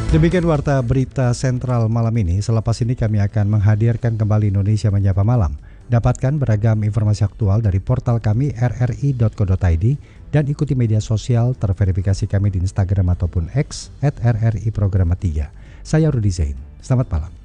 Demikian warta berita sentral malam ini. Selepas ini kami akan menghadirkan kembali Indonesia Menyapa Malam. Dapatkan beragam informasi aktual dari portal kami rri.co.id dan ikuti media sosial terverifikasi kami di Instagram ataupun X @RRI Programa 3. Saya Rudi Zain. Selamat malam.